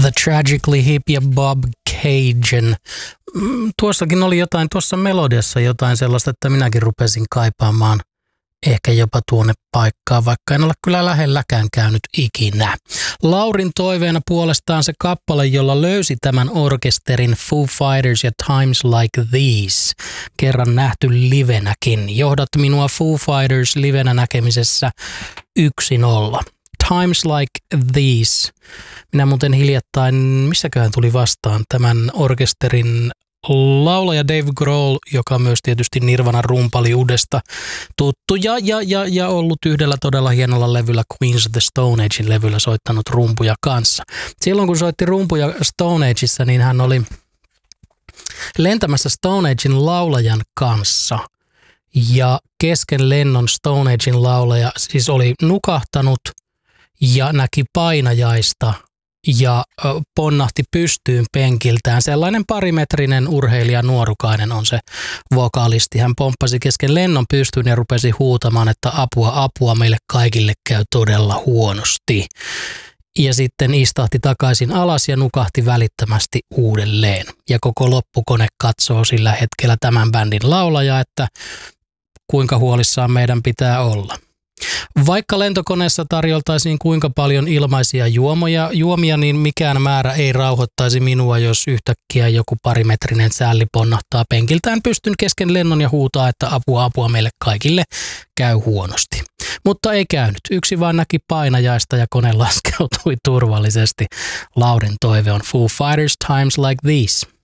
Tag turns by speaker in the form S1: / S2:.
S1: The Tragically Hip ja Bob Cajun. Tuossakin oli jotain, tuossa melodiassa jotain sellaista, että minäkin rupesin kaipaamaan ehkä jopa tuonne paikkaan, vaikka en ole kyllä lähelläkään käynyt ikinä. Laurin toiveena puolestaan se kappale, jolla löysi tämän orkesterin Foo Fighters ja Times Like These. Kerran nähty livenäkin. Johdat minua Foo Fighters livenä näkemisessä 1-0. Times Like These. Minä muuten hiljattain, missäköhän tuli vastaan tämän orkesterin laulaja Dave Grohl, joka myös tietysti Nirvanan rumpaliudesta tuttu ja ollut yhdellä todella hienolla levyllä Queens of the Stone Agein levyllä soittanut rumpuja kanssa. Silloin kun soitti rumpuja Stone Ageissa, niin hän oli lentämässä Stone Agein laulajan kanssa ja kesken lennon Stone Agein laulaja siis oli nukahtanut ja näki painajaista ja ponnahti pystyyn penkiltään. Sellainen parimetrinen urheilija nuorukainen on se vokalisti. Hän pomppasi kesken lennon pystyyn ja rupesi huutamaan, että apua, meille kaikille käy todella huonosti. Ja sitten istahti takaisin alas ja nukahti välittömästi uudelleen. Ja koko loppukone katsoo sillä hetkellä tämän bändin laulaja, että kuinka huolissaan meidän pitää olla. Vaikka lentokoneessa tarjoltaisiin kuinka paljon ilmaisia juomia, niin mikään määrä ei rauhoittaisi minua, jos yhtäkkiä joku parimetrinen sälli ponnahtaa penkiltään pystyn kesken lennon ja huutaa, että apua meille kaikille käy huonosti. Mutta ei käynyt. Yksi vaan näki painajaista ja kone laskeutui turvallisesti. Laurin toive on Foo Fighters Times Like These.